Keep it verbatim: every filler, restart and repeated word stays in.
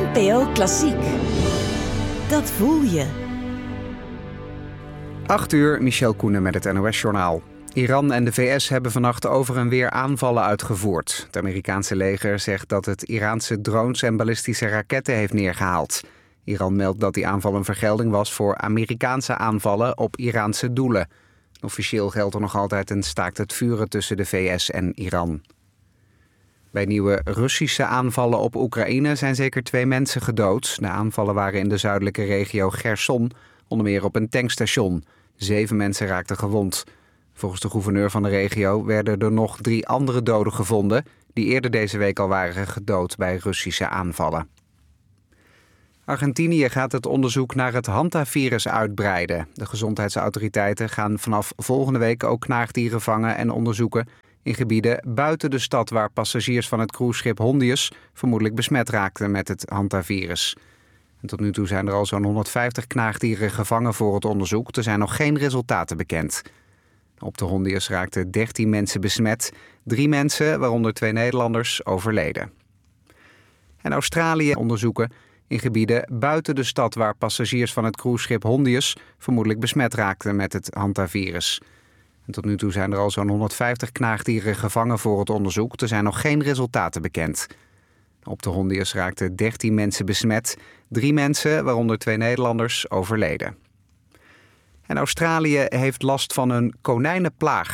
N P O Klassiek. Dat voel je. acht uur, Michel Koenen met het N O S-journaal. Iran en de V S hebben vannacht over en weer aanvallen uitgevoerd. Het Amerikaanse leger zegt dat het Iraanse drones en ballistische raketten heeft neergehaald. Iran meldt dat die aanval een vergelding was voor Amerikaanse aanvallen op Iraanse doelen. Officieel geldt er nog altijd een staakt het vuren tussen de V S en Iran. Bij nieuwe Russische aanvallen op Oekraïne zijn zeker twee mensen gedood. De aanvallen waren in de zuidelijke regio Gerson, onder meer op een tankstation. Zeven mensen raakten gewond. Volgens de gouverneur van de regio werden er nog drie andere doden gevonden, die eerder deze week al waren gedood bij Russische aanvallen. Argentinië gaat het onderzoek naar het hantavirus uitbreiden. De gezondheidsautoriteiten gaan vanaf volgende week ook knaagdieren vangen en onderzoeken in gebieden buiten de stad waar passagiers van het cruiseschip Hondius vermoedelijk besmet raakten met het hantavirus. En tot nu toe zijn er al zo'n honderdvijftig knaagdieren gevangen voor het onderzoek. Er zijn nog geen resultaten bekend. Op de Hondius raakten dertien mensen besmet. Drie mensen, waaronder twee Nederlanders, overleden. En Australië onderzoeken in gebieden buiten de stad waar passagiers van het cruiseschip Hondius vermoedelijk besmet raakten met het hantavirus. En tot nu toe zijn er al zo'n honderdvijftig knaagdieren gevangen voor het onderzoek. Er zijn nog geen resultaten bekend. Op de Hondius raakten dertien mensen besmet. Drie mensen, waaronder twee Nederlanders, overleden. En Australië heeft last van een konijnenplaag.